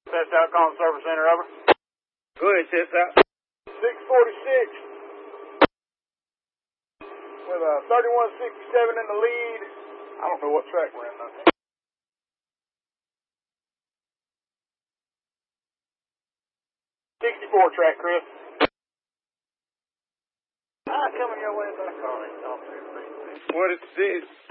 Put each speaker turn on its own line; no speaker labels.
Test out, calling service center, over.
Go ahead, test out.
646 with a 3167 in the lead. I don't know what track we're in, though. 64 track, Chris. Coming your way back on it.
What is this?